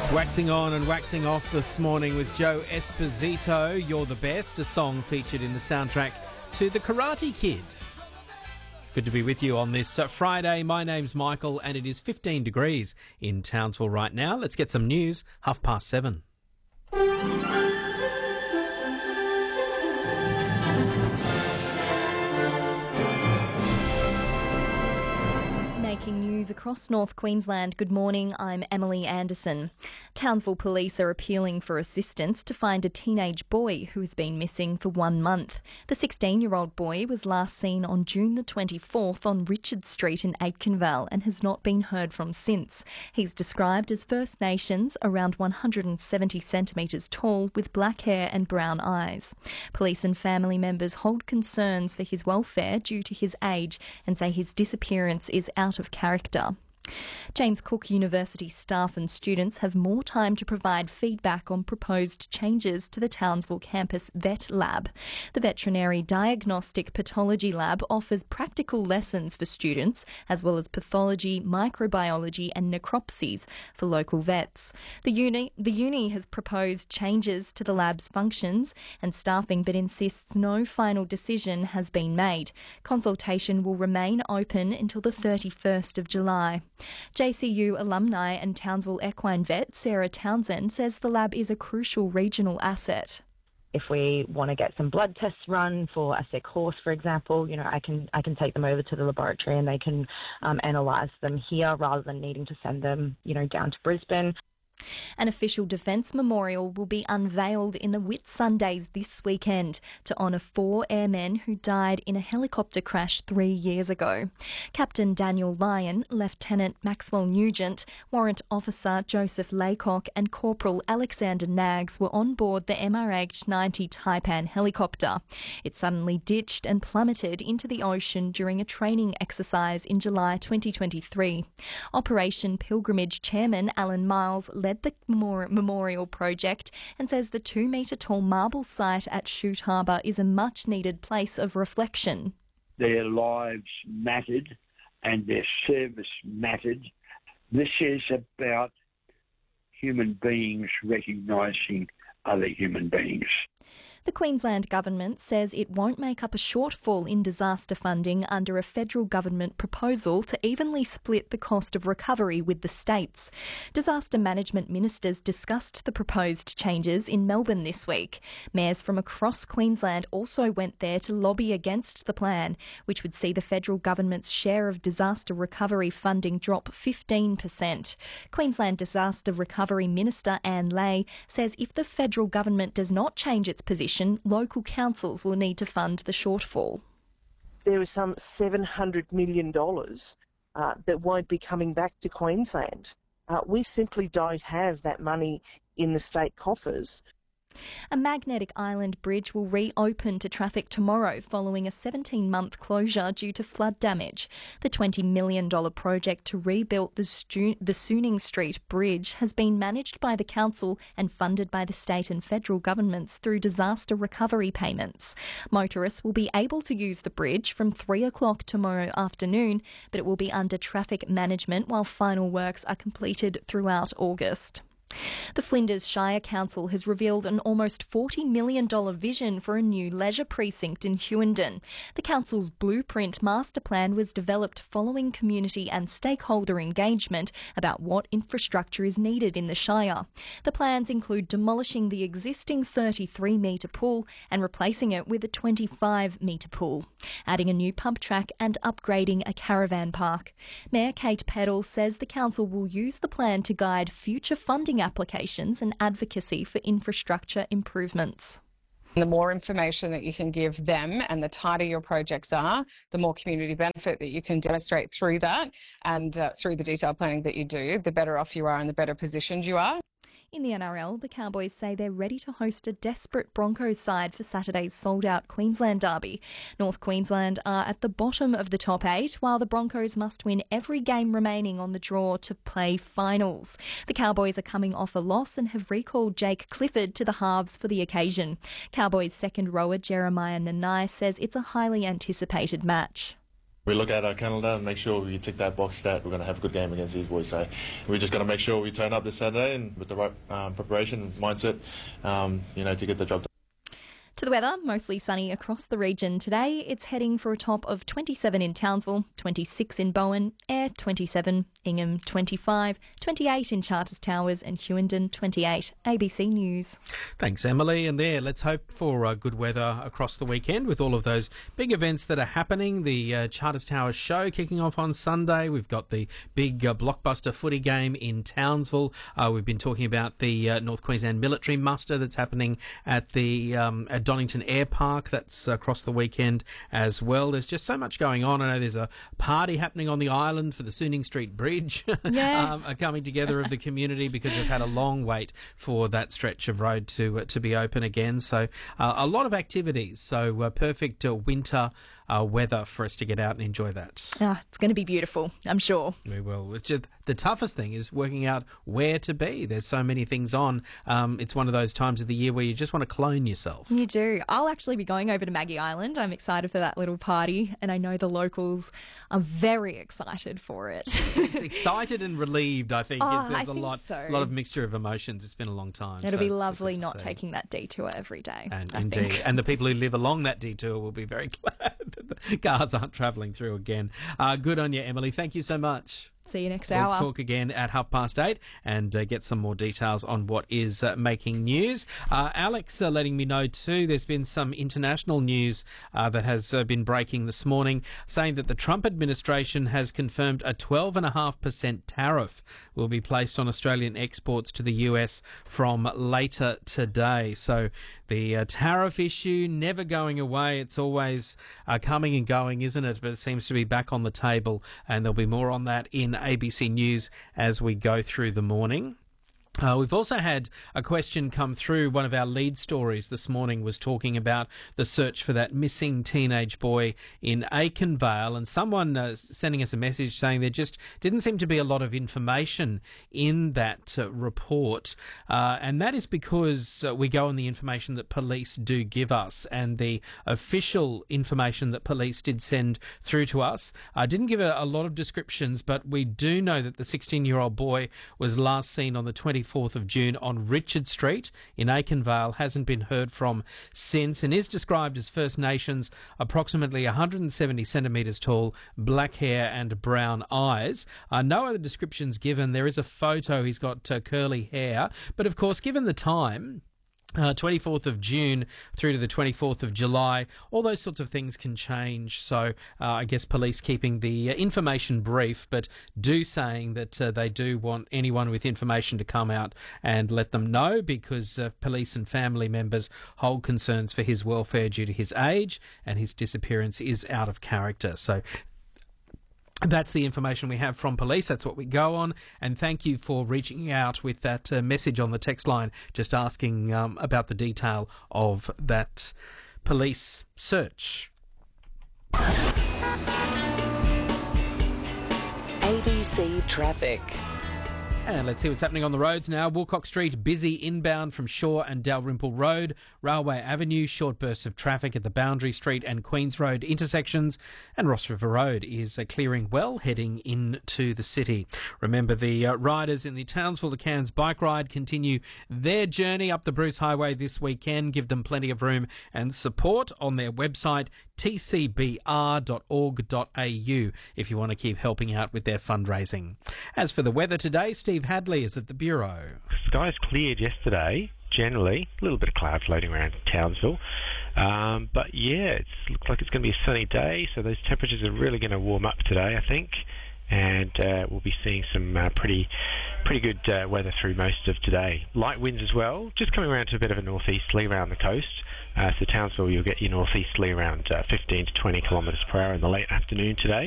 It's waxing on and waxing off this morning with Joe Esposito. You're the Best, a song featured in the soundtrack to The Karate Kid. Good to be with you on this Friday. My name's Michael and it is 15 degrees in Townsville right now. Let's get some news, 7:30. Making news across North Queensland. Good morning, I'm Emily Anderson. Townsville police are appealing for assistance to find a teenage boy who has been missing for 1 month. The 16-year-old boy was last seen on June the 24th on Richard Street in Aitkenvale and has not been heard from since. He's described as First Nations, around 170 centimetres tall, with black hair and brown eyes. Police and family members hold concerns for his welfare due to his age and say his disappearance is out of character. James Cook University staff and students have more time to provide feedback on proposed changes to the Townsville campus vet lab. The veterinary diagnostic pathology lab offers practical lessons for students, as well as pathology, microbiology and necropsies for local vets. The uni has proposed changes to the lab's functions and staffing, but insists no final decision has been made. Consultation will remain open until the 31st of July. JCU alumni and Townsville equine vet Sarah Townsend says the lab is a crucial regional asset. If we want to get some blood tests run for a sick horse, for example, I can take them over to the laboratory and they can analyse them here rather than needing to send them, down to Brisbane. An official defence memorial will be unveiled in the Whitsundays this weekend to honour 4 airmen who died in a helicopter crash 3 years ago. Captain Daniel Lyon, Lieutenant Maxwell Nugent, Warrant Officer Joseph Laycock and Corporal Alexander Nags were on board the MRH-90 Taipan helicopter. It suddenly ditched and plummeted into the ocean during a training exercise in July 2023. Operation Pilgrimage Chairman Alan Miles led the memorial project and says the 2-metre-tall marble site at Shute Harbour is a much-needed place of reflection. Their lives mattered and their service mattered. This is about human beings recognising other human beings. The Queensland Government says it won't make up a shortfall in disaster funding under a federal government proposal to evenly split the cost of recovery with the states. Disaster management ministers discussed the proposed changes in Melbourne this week. Mayors from across Queensland also went there to lobby against the plan, which would see the federal government's share of disaster recovery funding drop 15%. Queensland Disaster Recovery Minister Anne Ley says if the federal government does not change its position, local councils will need to fund the shortfall. There is some $700 million that won't be coming back to Queensland. We simply don't have that money in the state coffers. A magnetic island bridge will reopen to traffic tomorrow following a 17-month closure due to flood damage. The $20 million project to rebuild the Suning Street Bridge has been managed by the council and funded by the state and federal governments through disaster recovery payments. Motorists will be able to use the bridge from 3 o'clock tomorrow afternoon, but it will be under traffic management while final works are completed throughout August. The Flinders Shire Council has revealed an almost $40 million vision for a new leisure precinct in Hughenden. The council's blueprint master plan was developed following community and stakeholder engagement about what infrastructure is needed in the Shire. The plans include demolishing the existing 33-metre pool and replacing it with a 25-metre pool, adding a new pump track and upgrading a caravan park. Mayor Kate Peddle says the council will use the plan to guide future funding applications and advocacy for infrastructure improvements. The more information that you can give them and the tighter your projects are, the more community benefit that you can demonstrate through that and through the detailed planning that you do, the better off you are and the better positioned you are. In the NRL, the Cowboys say they're ready to host a desperate Broncos side for Saturday's sold-out Queensland derby. North Queensland are at the bottom of the top 8, while the Broncos must win every game remaining on the draw to play finals. The Cowboys are coming off a loss and have recalled Jake Clifford to the halves for the occasion. Cowboys second rower Jeremiah Nanai says it's a highly anticipated match. We look at our calendar and make sure we tick that box that we're going to have a good game against these boys. So we just got to make sure we turn up this Saturday and with the right preparation mindset, to get the job done. To the weather, mostly sunny across the region today. It's heading for a top of 27 in Townsville, 26 in Bowen, Ayr 27, Ingham 25, 28 in Charters Towers and Hughenden 28. ABC News. Thanks, Emily. And there, let's hope for good weather across the weekend with all of those big events that are happening. The Charters Towers show kicking off on Sunday. We've got the big blockbuster footy game in Townsville. We've been talking about the North Queensland military muster that's happening at the at Donington Air Park. That's across the weekend as well. There's just so much going on. I know there's a party happening on the island for the Suning Street Bridge. Yeah. A coming together of the community because they've had a long wait for that stretch of road to be open again. So a lot of activities. So perfect winter weather for us to get out and enjoy that. It's going to be beautiful, I'm sure. We will. It's just, the toughest thing is working out where to be. There's so many things on. It's one of those times of the year where you just want to clone yourself. You do. I'll actually be going over to Maggie Island. I'm excited for that little party, and I know the locals are very excited for it. It's excited and relieved, I think. There's a lot of mixture of emotions. It's been a long time. It'll be lovely not taking that detour every day. And indeed. And the people who live along that detour will be very glad that the cars aren't travelling through again. Good on you, Emily. Thank you so much. See you next hour. We'll talk again at 8:30 and get some more details on what is making news. Alex letting me know too, there's been some international news that has been breaking this morning, saying that the Trump administration has confirmed a 12.5% tariff will be placed on Australian exports to the US from later today. So the tariff issue never going away. It's always coming and going, isn't it? But it seems to be back on the table, and there'll be more on that in ABC News as we go through the morning. We've also had a question come through. One of our lead stories this morning was talking about the search for that missing teenage boy in Aikenvale, and someone sending us a message saying there just didn't seem to be a lot of information in that report, and that is because we go on the information that police do give us, and the official information that police did send through to us didn't give a lot of descriptions, but we do know that the 16-year-old boy was last seen on the 24th of June on Richard Street in Aikenvale, hasn't been heard from since, and is described as First Nations, approximately 170 centimetres tall, black hair and brown eyes. No other descriptions given. There is a photo. He's got curly hair, but of course, given the time, 24th of June through to the 24th of July, all those sorts of things can change. So I guess police keeping the information brief, but saying that they do want anyone with information to come out and let them know, because police and family members hold concerns for his welfare due to his age, and his disappearance is out of character. So that's the information we have from police. That's what we go on. And thank you for reaching out with that message on the text line, just asking about the detail of that police search. ABC Traffic. And let's see what's happening on the roads now. Woolcock Street, busy inbound from Shore and Dalrymple Road. Railway Avenue, short bursts of traffic at the Boundary Street and Queens Road intersections. And Ross River Road is clearing well, heading into the city. Remember, the riders in the Townsville to Cairns bike ride continue their journey up the Bruce Highway this weekend. Give them plenty of room and support on their website, tcbr.org.au, if you want to keep helping out with their fundraising. As for the weather today, Steve Hadley is at the Bureau. Skies cleared yesterday, generally. A little bit of cloud floating around Townsville. But yeah, it looks like it's going to be a sunny day, so those temperatures are really going to warm up today, I think. And we'll be seeing some pretty good weather through most of today. Light winds as well, just coming around to a bit of a northeasterly around the coast. So Townsville, you'll get your northeasterly around 15 to 20 kilometres per hour in the late afternoon today.